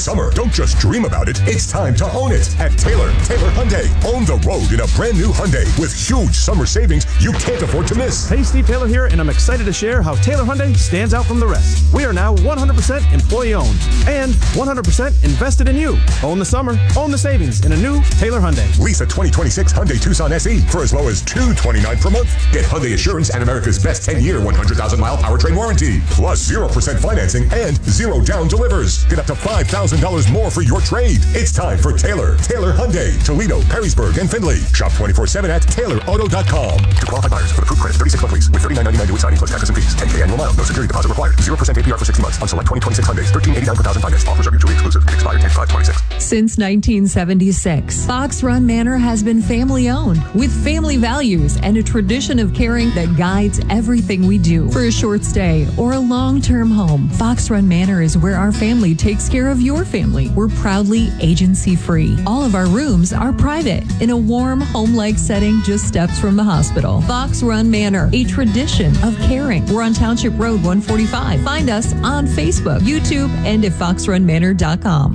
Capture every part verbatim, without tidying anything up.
This summer, don't just dream about it, it's time to own it at Taylor. Taylor Hyundai. Own the road in a brand new Hyundai with huge summer savings you can't afford to miss. Hey, Steve Taylor here, and I'm excited to share how Taylor Hyundai stands out from the rest. We are now one hundred percent employee owned and one hundred percent invested in you. Own the summer, own the savings in a new Taylor Hyundai. Lease a twenty twenty-six Hyundai Tucson S E for as low as two hundred twenty-nine dollars per month. Get Hyundai Assurance and America's best ten-year, one hundred thousand mile powertrain warranty. Plus zero percent financing and zero down delivers. Get up to five thousand dollars more for your trade. It's time for Taylor. Taylor Hyundai. Toledo, Perrysburg, and Findlay. Shop twenty-four seven at taylor auto dot com. To qualified buyers with approved credit, thirty-six month lease with thirty-nine ninety-nine due signing plus taxes and fees. ten K annual miles. No security deposit required. zero percent A P R for sixty months on select twenty twenty-six Hyundais. thirteen eighty-nine per thousand finance. Offers are mutually exclusive. Expired ten five twenty-six. Since nineteen seventy-six, Fox Run Manor has been family-owned with family values and a tradition of caring that guides everything we do. For a short stay or a long-term home, Fox Run Manor is where our family takes care of your family. We're proudly agency-free. All of our rooms are private in a warm, home-like setting just steps from the hospital. Fox Run Manor, a tradition of caring. We're on Township Road one forty-five. Find us on Facebook, YouTube, and at fox run manor dot com.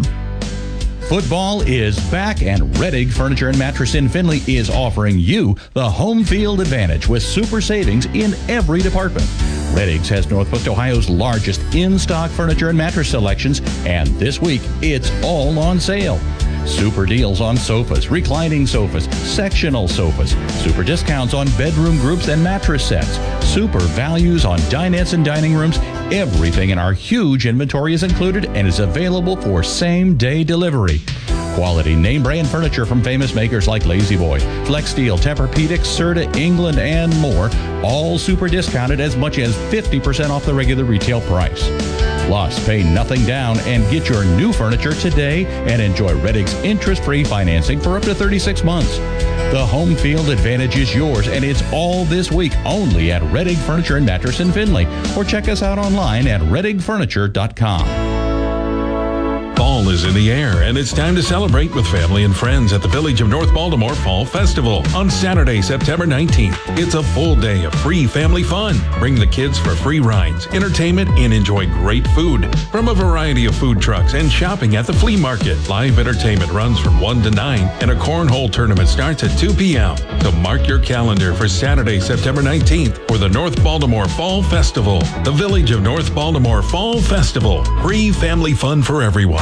Football is back, and Reddig Furniture and Mattress in Findlay is offering you the home field advantage with super savings in every department. Reddig's has Northwest Ohio's largest in-stock furniture and mattress selections, and this week it's all on sale. Super deals on sofas, reclining sofas, sectional sofas, super discounts on bedroom groups and mattress sets, super values on dinettes and dining rooms. Everything in our huge inventory is included and is available for same-day delivery. Quality name-brand furniture from famous makers like La-Z-Boy, Flex Steel, Tempur-Pedic, Serta, England, and more, all super discounted as much as fifty percent off the regular retail price. Plus, pay nothing down and get your new furniture today and enjoy Reddig's interest-free financing for up to thirty-six months. The home field advantage is yours, and it's all this week only at Reddig Furniture and Mattress in Findlay, or check us out online at reddig furniture dot com. Fall is in the air, and it's time to celebrate with family and friends at the Village of North Baltimore Fall Festival on Saturday, September nineteenth. It's a full day of free family fun. Bring the kids for free rides, entertainment, and enjoy great food from a variety of food trucks and shopping at the flea market. Live entertainment runs from one to nine, and a cornhole tournament starts at two p.m. So mark your calendar for Saturday, September nineteenth for the North Baltimore Fall Festival. The Village of North Baltimore Fall Festival. Free family fun for everyone.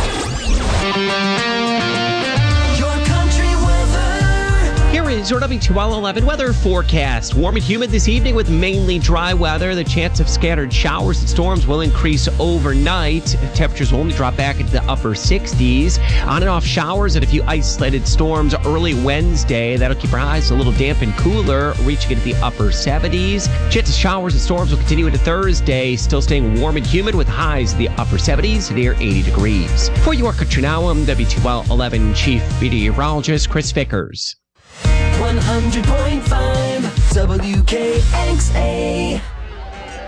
Here is your W two L eleven weather forecast. Warm and humid this evening with mainly dry weather. The chance of scattered showers and storms will increase overnight. Temperatures will only drop back into the upper sixties. On and off showers and a few isolated storms early Wednesday. That'll keep our highs a little damp and cooler, reaching into the upper seventies. Chance of showers and storms will continue into Thursday, still staying warm and humid with highs in the upper seventies near eighty degrees. For your Country Now, I'm W two L eleven Chief Meteorologist Chris Vickers. one hundred point five W K X A